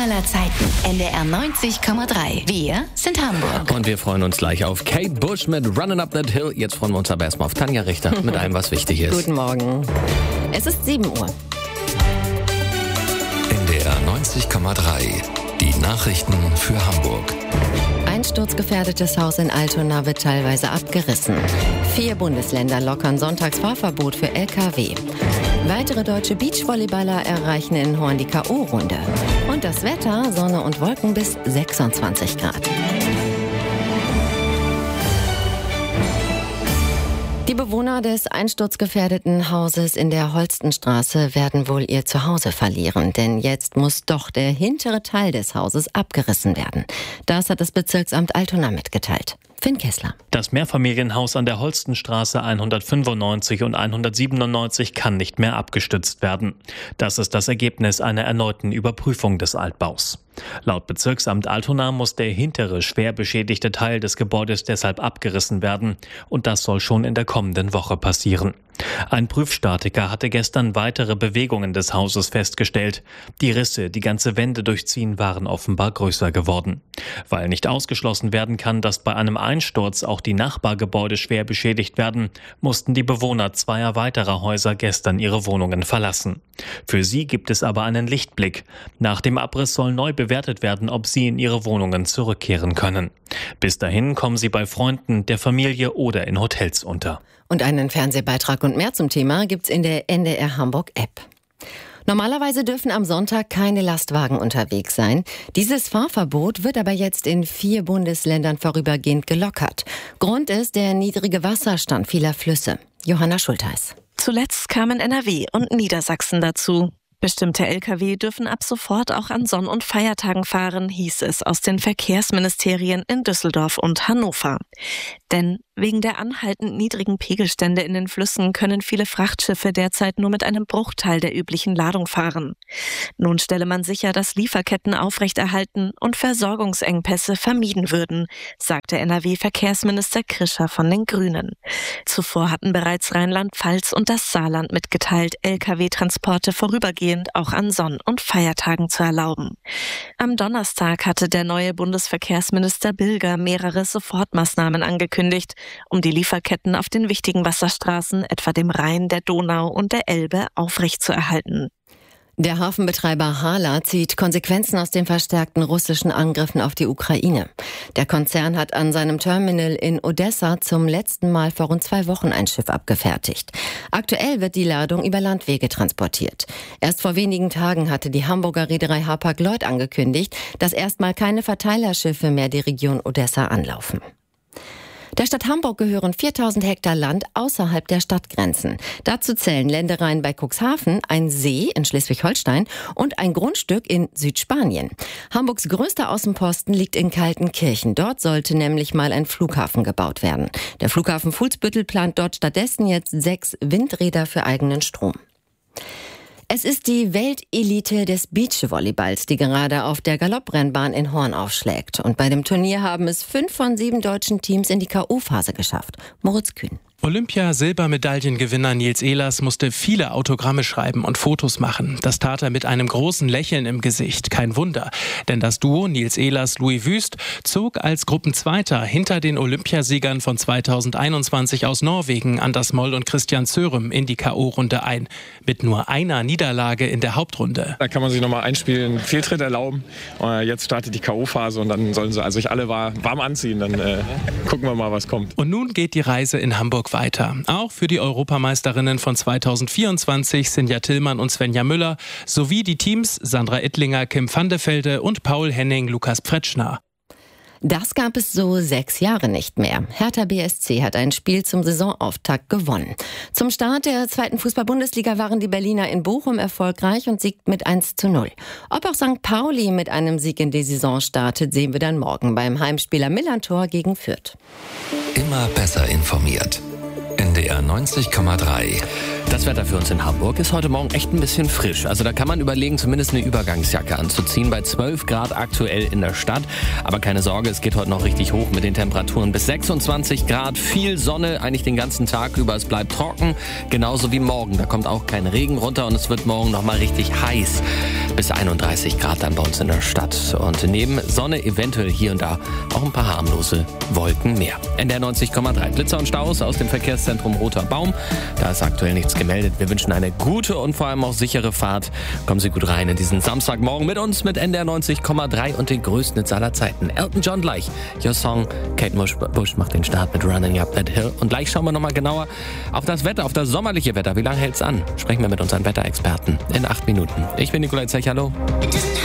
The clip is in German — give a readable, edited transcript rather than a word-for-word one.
aller Zeiten. NDR 90,3. Wir sind Hamburg. Und wir freuen uns gleich auf Kate Bush mit Running Up That Hill. Jetzt freuen wir uns aber erstmal auf Tanja Richter mit allem, was wichtig ist. Guten Morgen. Es ist 7 Uhr. NDR 90,3. Die Nachrichten für Hamburg. Ein sturzgefährdetes Haus in Altona wird teilweise abgerissen. 4 Bundesländer lockern Sonntagsfahrverbot für Lkw. Weitere deutsche Beachvolleyballer erreichen in Horn die K.O.-Runde. Und das Wetter, Sonne und Wolken bis 26 Grad. Die Bewohner des einsturzgefährdeten Hauses in der Holstenstraße werden wohl ihr Zuhause verlieren, denn jetzt muss doch der hintere Teil des Hauses abgerissen werden. Das hat das Bezirksamt Altona mitgeteilt. Finn Kessler. Das Mehrfamilienhaus an der Holstenstraße 195 und 197 kann nicht mehr abgestützt werden. Das ist das Ergebnis einer erneuten Überprüfung des Altbaus. Laut Bezirksamt Altona muss der hintere, schwer beschädigte Teil des Gebäudes deshalb abgerissen werden. Und das soll schon in der kommenden Woche passieren. Ein Prüfstatiker hatte gestern weitere Bewegungen des Hauses festgestellt. Die Risse, die ganze Wände durchziehen, waren offenbar größer geworden. Weil nicht ausgeschlossen werden kann, dass bei einem Einsturz auch die Nachbargebäude schwer beschädigt werden, mussten die Bewohner 2 weiterer Häuser gestern ihre Wohnungen verlassen. Für sie gibt es aber einen Lichtblick. Nach dem Abriss soll neu bewertet werden, ob sie in ihre Wohnungen zurückkehren können. Bis dahin kommen sie bei Freunden, der Familie oder in Hotels unter. Und einen Fernsehbeitrag und mehr zum Thema gibt's in der NDR Hamburg App. Normalerweise dürfen am Sonntag keine Lastwagen unterwegs sein. Dieses Fahrverbot wird aber jetzt in 4 Bundesländern vorübergehend gelockert. Grund ist der niedrige Wasserstand vieler Flüsse. Johanna Schultheis. Zuletzt kamen NRW und Niedersachsen dazu. Bestimmte Lkw dürfen ab sofort auch an Sonn- und Feiertagen fahren, hieß es aus den Verkehrsministerien in Düsseldorf und Hannover. Denn wegen der anhaltend niedrigen Pegelstände in den Flüssen können viele Frachtschiffe derzeit nur mit einem Bruchteil der üblichen Ladung fahren. Nun stelle man sicher, dass Lieferketten aufrechterhalten und Versorgungsengpässe vermieden würden, sagte NRW-Verkehrsminister Krischer von den Grünen. Zuvor hatten bereits Rheinland-Pfalz und das Saarland mitgeteilt, Lkw-Transporte vorübergehend auch an Sonn- und Feiertagen zu erlauben. Am Donnerstag hatte der neue Bundesverkehrsminister Bilger mehrere Sofortmaßnahmen angekündigt, um die Lieferketten auf den wichtigen Wasserstraßen, etwa dem Rhein, der Donau und der Elbe, aufrechtzuerhalten. Der Hafenbetreiber Hala zieht Konsequenzen aus den verstärkten russischen Angriffen auf die Ukraine. Der Konzern hat an seinem Terminal in Odessa zum letzten Mal vor rund 2 Wochen ein Schiff abgefertigt. Aktuell wird die Ladung über Landwege transportiert. Erst vor wenigen Tagen hatte die Hamburger Reederei Hapag-Lloyd angekündigt, dass erstmal keine Verteilerschiffe mehr die Region Odessa anlaufen. Der Stadt Hamburg gehören 4000 Hektar Land außerhalb der Stadtgrenzen. Dazu zählen Ländereien bei Cuxhaven, ein See in Schleswig-Holstein und ein Grundstück in Südspanien. Hamburgs größter Außenposten liegt in Kaltenkirchen. Dort sollte nämlich mal ein Flughafen gebaut werden. Der Flughafen Fuhlsbüttel plant dort stattdessen jetzt 6 Windräder für eigenen Strom. Es ist die Weltelite des Beachvolleyballs, die gerade auf der Galopprennbahn in Horn aufschlägt. Und bei dem Turnier haben es 5 von 7 deutschen Teams in die K.O.-Phase geschafft. Moritz Kühn. Olympia-Silbermedaillengewinner Nils Ehlers musste viele Autogramme schreiben und Fotos machen. Das tat er mit einem großen Lächeln im Gesicht. Kein Wunder, denn das Duo Nils Ehlers-Louis Wüst zog als Gruppenzweiter hinter den Olympiasiegern von 2021 aus Norwegen, Anders Moll und Christian Zörem, in die K.O.-Runde ein. Mit nur einer Niederlage in der Hauptrunde. Da kann man sich nochmal einspielen, Fehltritt erlauben. Jetzt startet die K.O.-Phase und dann sollen sie sich alle warm anziehen. Dann gucken wir mal, was kommt. Und nun geht die Reise in Hamburg weiter. Auch für die Europameisterinnen von 2024, Sinja Tillmann und Svenja Müller, sowie die Teams Sandra Ittlinger, Kim van de Velde und Paul Henning, Lukas Pfretschner. Das gab es so 6 Jahre nicht mehr. Hertha BSC hat ein Spiel zum Saisonauftakt gewonnen. Zum Start der 2. Fußball-Bundesliga waren die Berliner in Bochum erfolgreich und siegten mit 1:0. Ob auch St. Pauli mit einem Sieg in die Saison startet, sehen wir dann morgen beim Heimspieler Millerntor gegen Fürth. Immer besser informiert. NDR 90,3. Das Wetter für uns in Hamburg ist heute Morgen echt ein bisschen frisch. Also da kann man überlegen, zumindest eine Übergangsjacke anzuziehen. Bei 12 Grad aktuell in der Stadt. Aber keine Sorge, es geht heute noch richtig hoch mit den Temperaturen bis 26 Grad. Viel Sonne, eigentlich den ganzen Tag über. Es bleibt trocken, genauso wie morgen. Da kommt auch kein Regen runter und es wird morgen nochmal richtig heiß. Bis 31 Grad dann bei uns in der Stadt. Und neben Sonne eventuell hier und da auch ein paar harmlose Wolken mehr. NDR 90,3. Blitzer und Staus aus dem Verkehrszentrum Roter Baum. Da ist aktuell nichts gemeldet. Wir wünschen eine gute und vor allem auch sichere Fahrt. Kommen Sie gut rein in diesen Samstagmorgen mit uns mit NDR 90,3 und den größten Hits aller Zeiten. Elton John gleich. Your Song. Kate Bush macht den Start mit Running Up That Hill. Und gleich schauen wir nochmal genauer auf das Wetter, auf das sommerliche Wetter. Wie lange hält's an? Sprechen wir mit unseren Wetterexperten in 8 Minuten. Ich bin Nikolai Zech. Hallo.